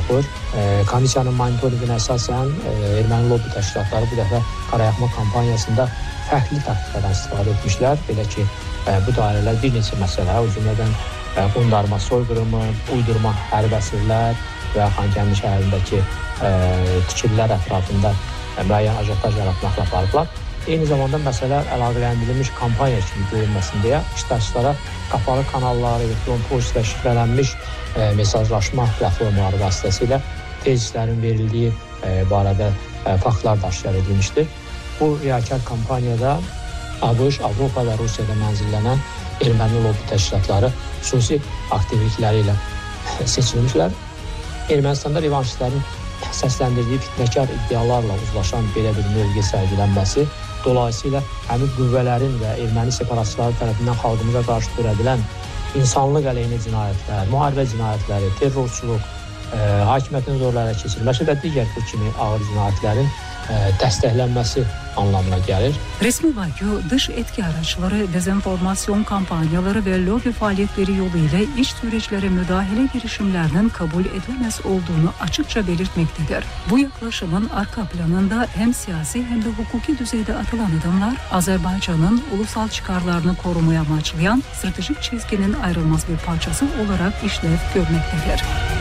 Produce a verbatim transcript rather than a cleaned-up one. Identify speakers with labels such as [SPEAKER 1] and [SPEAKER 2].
[SPEAKER 1] tapır. Komissiyanın monitorinqinə əsasən erməni lobbi təşkilatları bu dəfə qarayaxma kampaniyasında fərqli taktiklərdən istifadə etmişlər. Belə ki, bu dairələr bir neçə məsələ, o cümlədən qondarma soyqırımı, uydurma hərbi əsirlər və Xankəndi şəhərindəki tikililər ətrafında müəyyən ajotaj yaratmaqla aparıblar. Eyni zamanda məsələlər əlaqələndirilmiş kampaniya kimi görünməsin deyə iştirakçılara qapalı kanallar, elektron poçt və şifrələnmiş mesajlaşma platformaları vasitəsilə tezislərin verildiyi barədə faktlar da aşkar edilmişdir. Bu riyakar kampaniyada ABŞ, Avropa və Rusiyada mənzillənən erməni lobbi təşkilatları xüsusi aktivlikləri ilə seçilmişlər. Ermənistanda revanşistlərin səsləndirdiyi fitnəkar iddialarla uzlaşan belə bir mövqe sərgilənməsi, dolayısıyla həmin qüvvələrin və erməni separatçıları tərəfindən xalqımıza qarşı törədilən insanlıq əleyhinə cinayətlər, müharibə cinayətləri, terrorçuluq, hakimiyyətin zorla ələ keçirilməsi və digər bu kimi ağır cinayətlərin dəstəklənməsi anlamına gəlir.
[SPEAKER 2] Resmi Bakı dış etki araçları, dezenformasyon kampanyaları ve lobi faaliyetleri yoluyla iç süreçlere müdahale girişimlerinin kabul edilemez olduğunu açıkça belirtmektedir. Bu yaklaşımın arka planında hem siyasi hem de hukuki düzeyde atılan adımlar Azerbaycan'ın ulusal çıkarlarını korumaya amaçlayan stratejik çizginin ayrılmaz bir parçası olarak işlev görmektedir.